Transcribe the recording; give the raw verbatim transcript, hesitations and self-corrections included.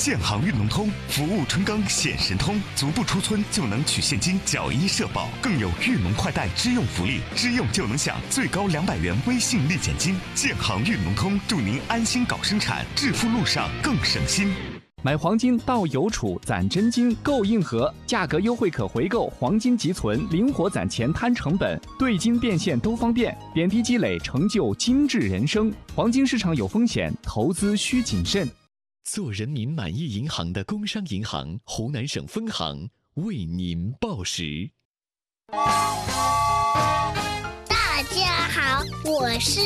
建行运农通，服务春耕显神通，足不出村就能取现金缴一社保，更有运农快贷支用福利，支用就能享最高两百元微信立减金。建行运农通，祝您安心搞生产，致富路上更省心。 买黄金到邮储攒真金购硬核，价格优惠可回购，黄金即存，灵活攒钱摊成本，兑金变现都方便，点滴积累成就精致人生。黄金市场有风险，投资需谨慎。 做人民满意银行的工商银行湖南省分行为您报时。 大家好，我是